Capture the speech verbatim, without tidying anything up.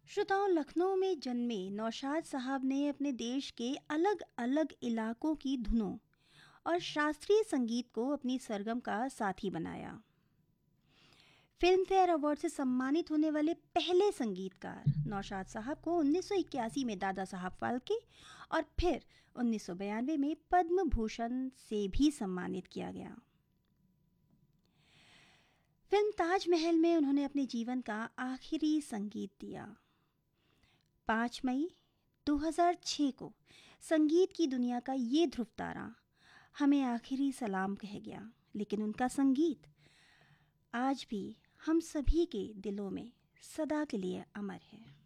श्रोताओं, लखनऊ में जन्मे नौशाद साहब ने अपने देश के अलग अलग इलाकों की धुनों और शास्त्रीय संगीत को अपनी सरगम का साथी बनाया। फिल्म फेयर अवार्ड से सम्मानित होने वाले पहले संगीतकार नौशाद साहब को उन्नीस सौ इक्यासी में दादा साहब फाल्के और फिर उन्नीस सौ बयानवे में पद्म भूषण से भी सम्मानित किया गया। फिल्म ताजमहल में उन्होंने अपने जीवन का आखिरी संगीत दिया। पाँच मई दो हज़ार छह को संगीत की दुनिया का ये ध्रुव तारा हमें आखिरी सलाम कह गया, लेकिन उनका संगीत आज भी हम सभी के दिलों में सदा के लिए अमर है।